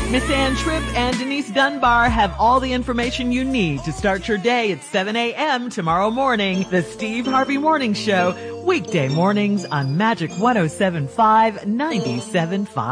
Miss Ann Tripp and Denise Dunbar have all the information you need to start your day at 7 a.m. tomorrow morning. The Steve Harvey Morning Show, weekday mornings on Magic 107.5, 97.5.